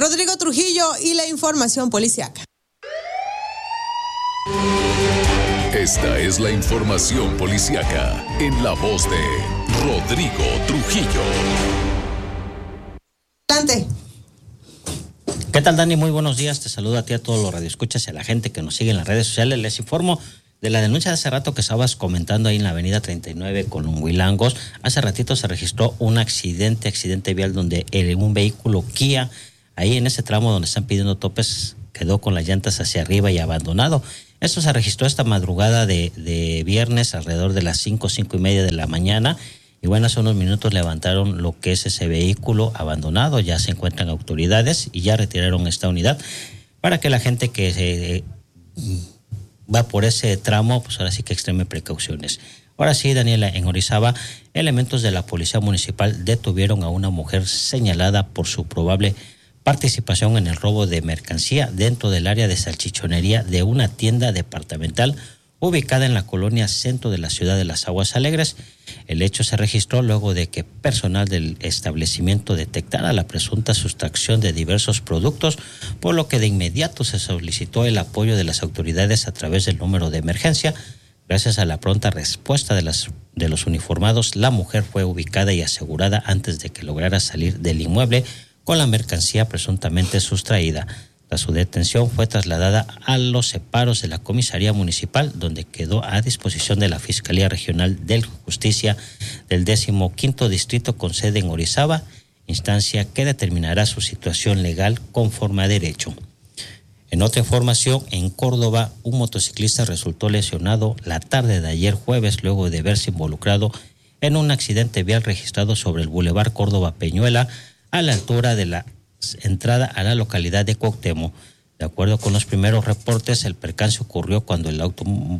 Rodrigo Trujillo y la información policiaca. Esta es la información policiaca en la voz de Rodrigo Trujillo. Adelante. ¿Qué tal, Dani? Muy buenos días. Te saludo a ti, a todos los radioescuchas y a la gente que nos sigue en las redes sociales. Les informo de la denuncia de hace rato que estabas comentando ahí en la avenida 39 con Huilangos. Hace ratito se registró un accidente vial donde un vehículo Kia, ahí en ese tramo donde están pidiendo topes, quedó con las llantas hacia arriba y abandonado. Esto se registró esta madrugada de viernes alrededor de las 5:30 de la mañana. Y bueno, hace unos minutos levantaron lo que es ese vehículo abandonado. Ya se encuentran autoridades y ya retiraron esta unidad para que la gente que va por ese tramo, pues ahora sí que extreme precauciones. Ahora sí, Daniela, en Orizaba, elementos de la Policía Municipal detuvieron a una mujer señalada por su probable participación en el robo de mercancía dentro del área de salchichonería de una tienda departamental ubicada en la colonia centro de la ciudad de Las Aguas Alegres. El hecho se registró luego de que personal del establecimiento detectara la presunta sustracción de diversos productos, por lo que de inmediato se solicitó el apoyo de las autoridades a través del número de emergencia. Gracias a la pronta respuesta de los uniformados, la mujer fue ubicada y asegurada antes de que lograra salir del inmueble con la mercancía presuntamente sustraída. Tras su detención fue trasladada a los separos de la comisaría municipal, donde quedó a disposición de la Fiscalía Regional de Justicia del 15º Distrito con sede en Orizaba, instancia que determinará su situación legal conforme a derecho. En otra información, en Córdoba, un motociclista resultó lesionado la tarde de ayer jueves luego de verse involucrado en un accidente vial registrado sobre el Boulevard Córdoba-Peñuela a la altura de la entrada a la localidad de Cuauhtémoc. De acuerdo con los primeros reportes, el percance ocurrió cuando el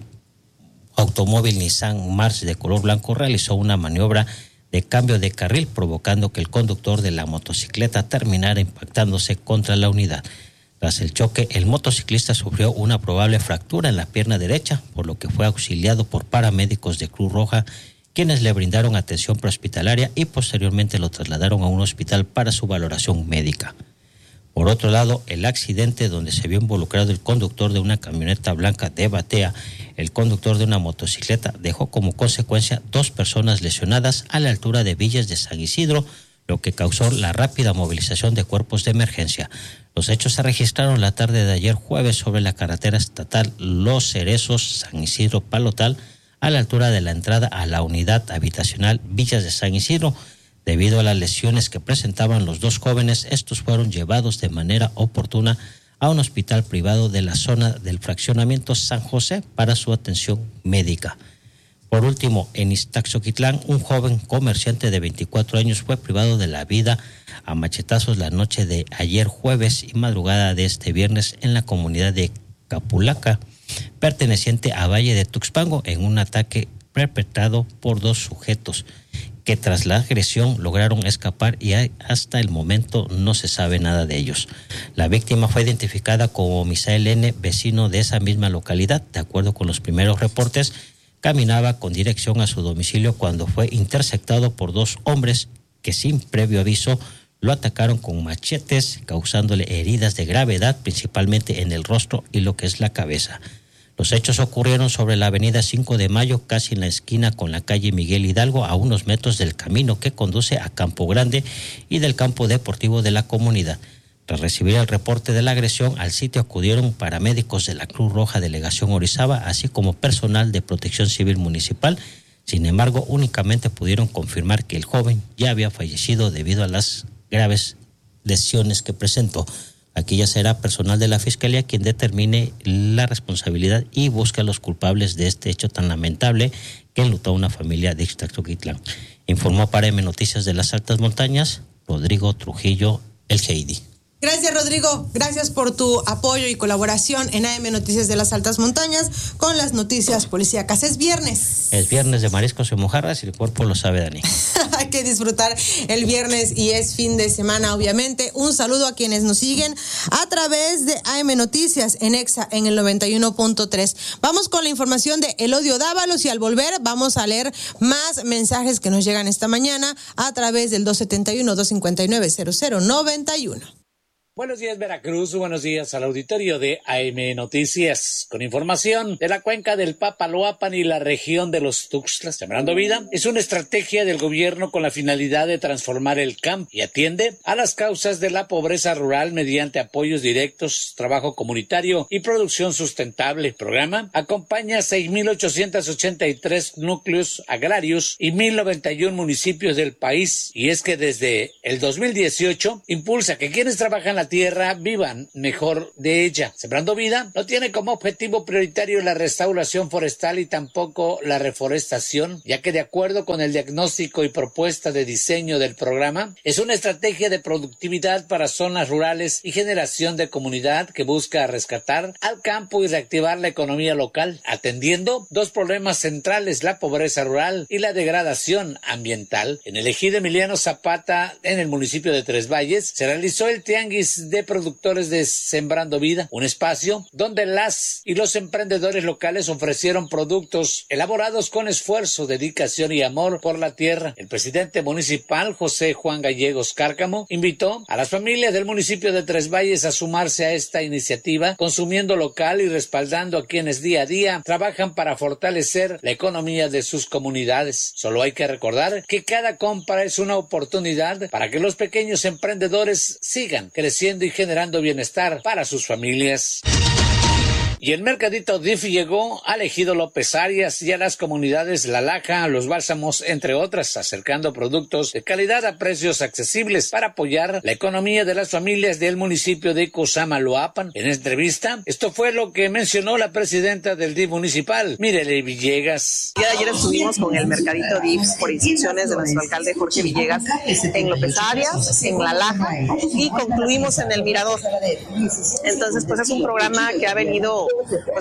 automóvil Nissan March de color blanco realizó una maniobra de cambio de carril, provocando que el conductor de la motocicleta terminara impactándose contra la unidad. Tras el choque, el motociclista sufrió una probable fractura en la pierna derecha, por lo que fue auxiliado por paramédicos de Cruz Roja, quienes le brindaron atención prehospitalaria y posteriormente lo trasladaron a un hospital para su valoración médica. Por otro lado, el accidente donde se vio involucrado el conductor de una camioneta blanca de Batea, el conductor de una motocicleta, dejó como consecuencia 2 personas lesionadas a la altura de Villas de San Isidro, lo que causó la rápida movilización de cuerpos de emergencia. Los hechos se registraron la tarde de ayer jueves sobre la carretera estatal Los Cerezos, San Isidro Palotal, a la altura de la entrada a la unidad habitacional Villas de San Isidro. Debido a las lesiones que presentaban los 2 jóvenes, estos fueron llevados de manera oportuna a un hospital privado de la zona del fraccionamiento San José para su atención médica. Por último, en Ixtaxoquitlán, un joven comerciante de 24 años fue privado de la vida a machetazos la noche de ayer jueves y madrugada de este viernes en la comunidad de Capulaca, perteneciente a Valle de Tuxpango, en un ataque perpetrado por 2 sujetos que tras la agresión lograron escapar y hasta el momento no se sabe nada de ellos. La víctima fue identificada como Misael N., vecino de esa misma localidad. De acuerdo con los primeros reportes, caminaba con dirección a su domicilio cuando fue interceptado por 2 hombres que sin previo aviso lo atacaron con machetes, causándole heridas de gravedad, principalmente en el rostro y lo que es la cabeza. Los hechos ocurrieron sobre la avenida 5 de Mayo, casi en la esquina con la calle Miguel Hidalgo, a unos metros del camino que conduce a Campo Grande y del campo deportivo de la comunidad. Tras recibir el reporte de la agresión, al sitio acudieron paramédicos de la Cruz Roja Delegación Orizaba, así como personal de Protección Civil Municipal. Sin embargo, únicamente pudieron confirmar que el joven ya había fallecido debido a las graves lesiones que presentó. Aquí ya será personal de la Fiscalía quien determine la responsabilidad y busque a los culpables de este hecho tan lamentable que enlutó a una familia de Ixtaxoquitlán. Informó para M Noticias de las Altas Montañas, Rodrigo Trujillo, el GID. Gracias, Rodrigo. Gracias por tu apoyo y colaboración en AM Noticias de las Altas Montañas con las noticias policíacas. Es viernes. Es viernes de mariscos y mojarras y el cuerpo lo sabe, Dani. Hay que disfrutar el viernes y es fin de semana, obviamente. Un saludo a quienes nos siguen a través de AM Noticias en EXA en el 91.3. Vamos con la información de Elodio Dávalos y al volver vamos a leer más mensajes que nos llegan esta mañana a través del 271-259-0091. Buenos días, Veracruz. Buenos días al auditorio de AM Noticias. Con información de la cuenca del Papaloapan y la región de los Tuxtlas. Sembrando Vida es una estrategia del gobierno con la finalidad de transformar el campo y atiende a las causas de la pobreza rural mediante apoyos directos, trabajo comunitario y producción sustentable. El programa acompaña a 6,883 núcleos agrarios y 1,091 municipios del país. Y es que desde el 2018 impulsa que quienes trabajan la tierra vivan mejor de ella. Sembrando Vida no tiene como objetivo prioritario la restauración forestal y tampoco la reforestación, ya que de acuerdo con el diagnóstico y propuesta de diseño del programa, es una estrategia de productividad para zonas rurales y generación de comunidad que busca rescatar al campo y reactivar la economía local, atendiendo dos problemas centrales, la pobreza rural y la degradación ambiental. En el ejido Emiliano Zapata, en el municipio de Tres Valles, se realizó el Tianguis de Productores de Sembrando Vida, un espacio donde las y los emprendedores locales ofrecieron productos elaborados con esfuerzo, dedicación y amor por la tierra. El presidente municipal, José Juan Gallegos Cárcamo, invitó a las familias del municipio de Tres Valles a sumarse a esta iniciativa, consumiendo local y respaldando a quienes día a día trabajan para fortalecer la economía de sus comunidades. Solo hay que recordar que cada compra es una oportunidad para que los pequeños emprendedores sigan creciendo y generando bienestar para sus familias. Y el mercadito DIF llegó al ejido López Arias y a las comunidades La Laja, Los Bálsamos, entre otras, acercando productos de calidad a precios accesibles para apoyar la economía de las familias del municipio de Cosamaloapan. En entrevista, esto fue lo que mencionó la presidenta del DIF municipal, Mirele Villegas. El día de ayer estuvimos con el mercadito DIF por instrucciones de nuestro alcalde Jorge Villegas en López Arias, en La Laja, y concluimos en el Mirador. Entonces, pues es un programa que ha venido pues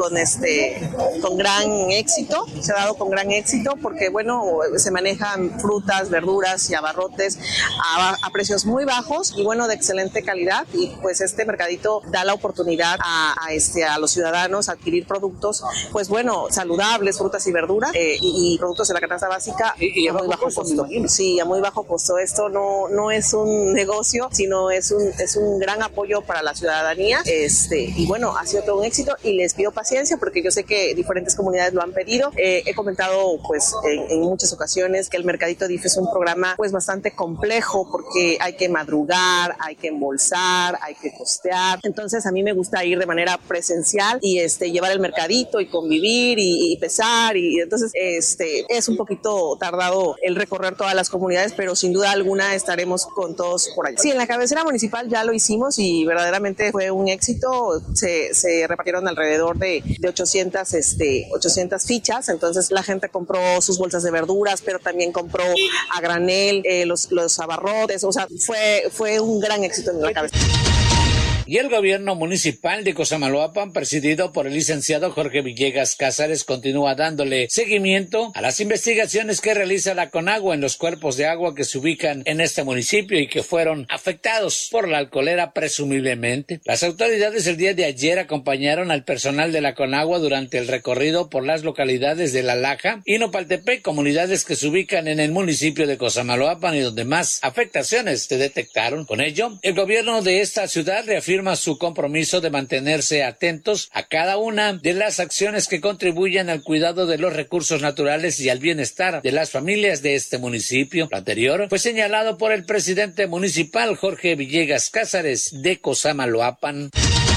con gran éxito, se ha dado con gran éxito porque bueno, se manejan frutas, verduras y abarrotes a precios muy bajos y bueno, de excelente calidad, y pues este mercadito da la oportunidad a los ciudadanos a adquirir productos pues bueno, saludables, frutas y verduras y productos de la canasta básica a muy bajo costo. Sí, a muy bajo costo. Esto no es un negocio, sino es un gran apoyo para la ciudadanía, y bueno, ha sido todo un éxito y les pido paciencia porque yo sé que diferentes comunidades lo han pedido. He comentado pues en muchas ocasiones que el mercadito DIF es un programa pues bastante complejo porque hay que madrugar, hay que embolsar, hay que costear. Entonces a mí me gusta ir de manera presencial y llevar el mercadito y convivir y pesar, y entonces es un poquito tardado el recorrer todas las comunidades, pero sin duda alguna estaremos con todos por allá. Sí, en la cabecera municipal ya lo hicimos y verdaderamente fue un éxito. Se repartieron alrededor de 800 fichas, entonces la gente compró sus bolsas de verduras, pero también compró a granel los abarrotes, o sea, fue un gran éxito en la cabeza. Y el gobierno municipal de Cosamaloapan, presidido por el licenciado Jorge Villegas Cázares, continúa dándole seguimiento a las investigaciones que realiza la Conagua en los cuerpos de agua que se ubican en este municipio y que fueron afectados por la alcoholera presumiblemente. Las autoridades el día de ayer acompañaron al personal de la Conagua durante el recorrido por las localidades de La Laja y Nopaltepec, comunidades que se ubican en el municipio de Cosamaloapan y donde más afectaciones se detectaron. Con ello, el gobierno de esta ciudad reafirma su compromiso de mantenerse atentos a cada una de las acciones que contribuyan al cuidado de los recursos naturales y al bienestar de las familias de este municipio. Lo anterior fue señalado por el presidente municipal Jorge Villegas Cázares de Cosamaloapan.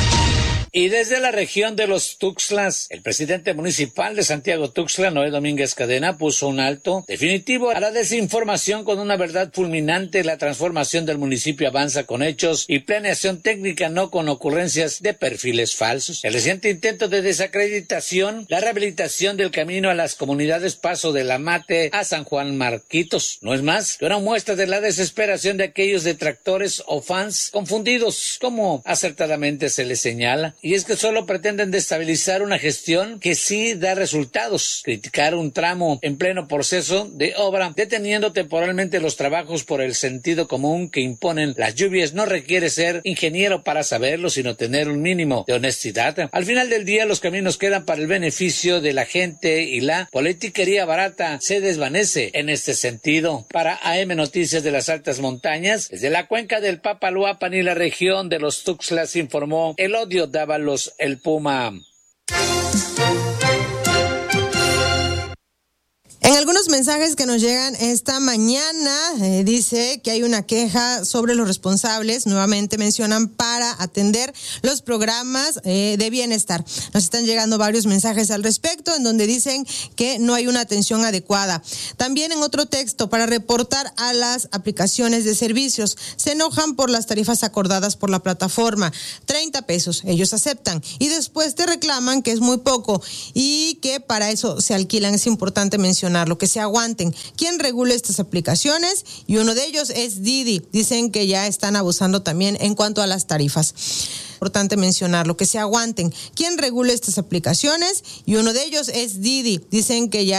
Y desde la región de los Tuxtlas, el presidente municipal de Santiago Tuxtla, Noé Domínguez Cadena, puso un alto definitivo a la desinformación con una verdad fulminante. La transformación del municipio avanza con hechos y planeación técnica, no con ocurrencias de perfiles falsos. El reciente intento de desacreditación, la rehabilitación del camino a las comunidades Paso de la Mate a San Juan Marquitos, no es más que una muestra de la desesperación de aquellos detractores o fans confundidos, como acertadamente se les señala. y es que solo pretenden destabilizar una gestión que sí da resultados. Criticar un tramo en pleno proceso de obra, deteniendo temporalmente los trabajos por el sentido común que imponen las lluvias, no requiere ser ingeniero para saberlo, sino tener un mínimo de honestidad. Al final del día, los caminos quedan para el beneficio de la gente y la politiquería barata se desvanece en este sentido. Para AM Noticias de las Altas Montañas, desde la cuenca del Papaloapan y la región de los Tuxtlas, informó Elodio Dávalos, el Puma. En algunos mensajes que nos llegan esta mañana, dice que hay una queja sobre los responsables, nuevamente mencionan, para atender los programas de bienestar. Nos están llegando varios mensajes al respecto, en donde dicen que no hay una atención adecuada. También en otro texto, para reportar a las aplicaciones de servicios, se enojan por las tarifas acordadas por la plataforma, 30 pesos, ellos aceptan, y después te reclaman que es muy poco y que para eso se alquilan. Es importante mencionar lo que se aguanten. ¿Quién regula estas aplicaciones? Y uno de ellos es Didi. Dicen que ya están abusando también en cuanto a las tarifas. Importante mencionar lo que se aguanten. ¿Quién regula estas aplicaciones? Y uno de ellos es Didi. Dicen que ya